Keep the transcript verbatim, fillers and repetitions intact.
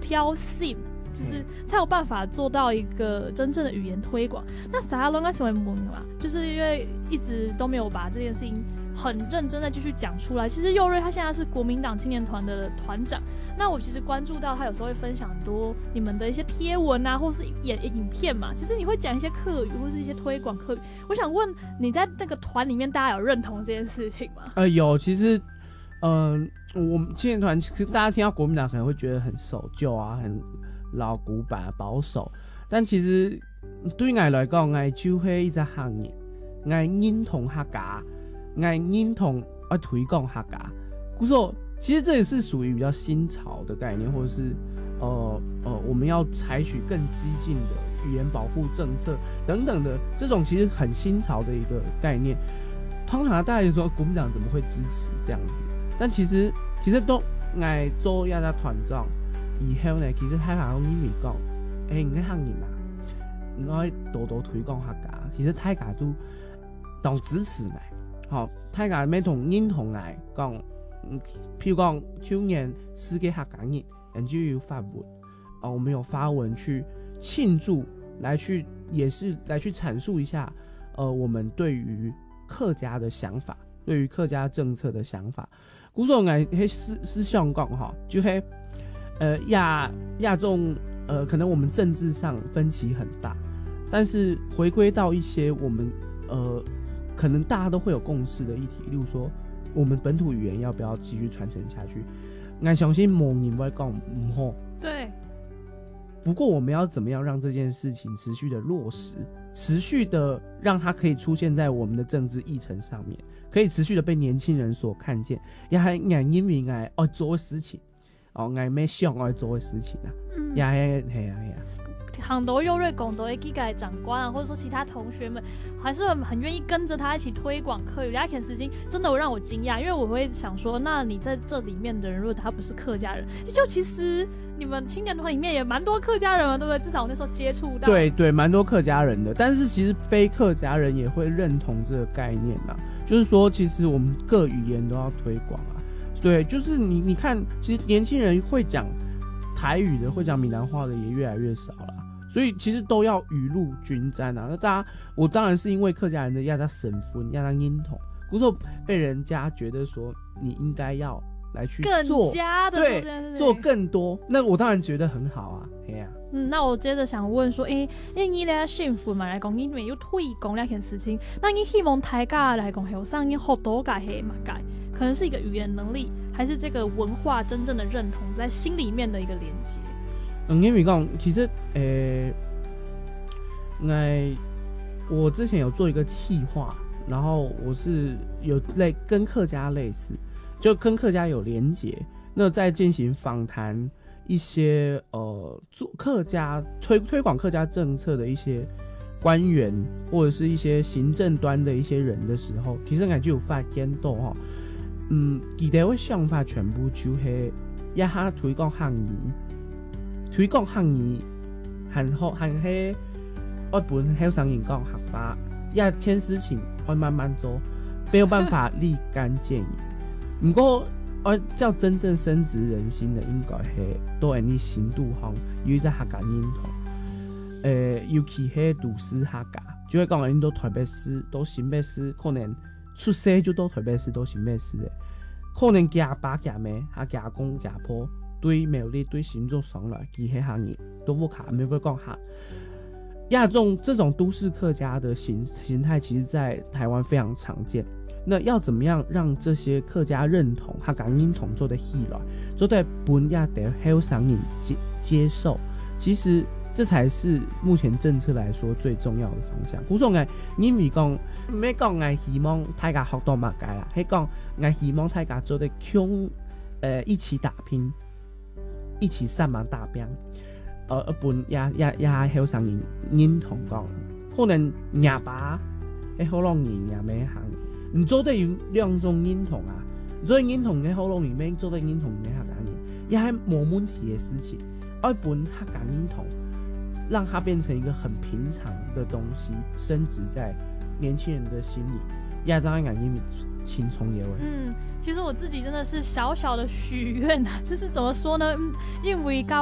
挑衅，就是才有办法做到一个真正的语言推广。那撒哈龙该成为懵嘛，就是因为一直都没有把这件事情很认真的继续讲出来。其实佑瑞他现在是国民党青年团的团长，那我其实关注到他有时候会分享很多你们的一些贴文啊，或是演影片嘛。其实你会讲一些客语或是一些推广客语。我想问你在那个团里面，大家有认同这件事情吗？ 呃，有，其实，嗯、呃，我们青年团其实大家听到国民党可能会觉得很守旧啊，很老古板、啊、保守，但其实对我来讲，我就是一个行业，我认同客家，我认同要推广客家。故说，其实这也是属于比较新潮的概念，或者是呃呃，我们要采取更激进的语言保护政策等等的这种，其实很新潮的一个概念。通常大家就说国民党怎么会支持这样子？但其实其实都我做一个团长。以後呢，其實太下講英語講，誒唔該行人啊，應該多多推廣客家。其實大家都當支持嚟，好，大家咩同認同嚟講，譬如講去年世界客家日，人就有發文，啊，我們有發文去慶祝，來去也是來去闡述一下，呃，我們對於客家的想法，對於客家政策的想法。古時候我喺思思想講哈，就係。呃，亞亞眾，呃，可能我們政治上分歧很大，但是回歸到一些我們，呃，可能大家都會有共識的議題，例如說，我們本土語言要不要繼續傳承下去？我相信某人會講唔好， 對。 不過我們要怎麼樣讓這件事情持續的落實，持續的讓它可以出現在我們的政治議程上面，可以持續的被年輕人所看見，也係我因為我愛做的事情。哦，我咩想我做的事情啊， 嗯， 也係係啊係啊。 很多佑瑞拱的几个长官啊，或者说其他同学们，还是很愿意跟着他一起推广客语。那件事情真的让我惊讶，因为我会想说，那你在这里面的人，如果他不是客家人，就其实你们青年团里面也蛮多客家人嘛，对不对？至少我那时候接触到， 对对，蛮多客家人的。但是其实非客家人也会认同这个概念啊，就是说，其实我们各语言都要推广啊。对，就是你你看，其实年轻人会讲台语的，会讲闽南话的也越来越少了，所以其实都要雨露均沾啊。那大家，我当然是因为客家人的要他省分，要他认同，不是被人家觉得说你应该要来去做更加的对做更多，那我当然觉得很好啊，嘿呀、啊。 嗯，那我接着想问说，诶、欸，因为你咧幸福嘛来讲，你没有推广那件事情，那你希望大家来讲，后生你学到嘅系乜嘅？可能是一个语言能力，还是这个文化真正的认同在心里面的一个连接？ 嗯，因为讲其实，诶、欸，我我之前有做一个企划，然后我是有类跟客家类似，就跟客家有连结，那在进行访谈一些呃做客家推推广客家政策的一些官员或者是一些行政端的一些人的时候，其实我就有发现到哈。嗯，佢哋嘅想法全部就是一下推廣客語，推廣客語，還好還係一本後生人講客家，一件事情要慢慢做，沒有辦法立竿見影。不過，我叫真正深植人心的，應該係都係你程度上有一隻客家認同。誒、呃，尤其係都市客家，就係講人都台北市，都新北市，可能。出世就到台北市都新北市的，可能家爸家妹、下家公家婆對苗栗對新竹上來，其他行業都不卡，沒會講下。亞種這種都市客家的形形態，其實在台灣非常常見。那要怎麼樣讓這些客家認同、客家認同做得起來，做得本亞的後生人接接受，其實。這才是目前政策來說最重要的方向。古說我因為講唔係講我希望大家學到乜嘢啦，係講我希望大家做得強，呃一起打拼，一起散馬打拼，呃一般也也也後生人認同講，可能廿把喺好多年也未行，唔做得有兩種認同啊，做認同嘅好多年未做得認同嘅客家人，也係冇問題嘅事情，一般客家認同。讓它變成一個很平常的東西，深植在年輕人的心裡，也讓人感覺青蔥也味。 嗯，其實我自己真的是小小的許願啊，就是怎麼說呢？嗯，因為高。